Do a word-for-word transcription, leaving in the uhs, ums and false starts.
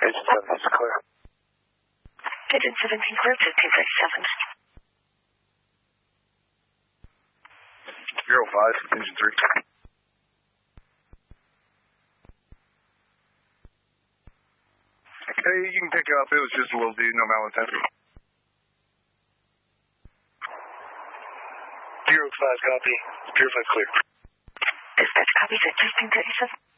Engine seven is clear. Engine seventeen clear, fifteen thirty-seven. Zero five, engine three. Okay, you can pick up. It was just a little dude, no malintent. Zero five, copy. Purified clear. Dispatch copies at fifteen thirty-seven.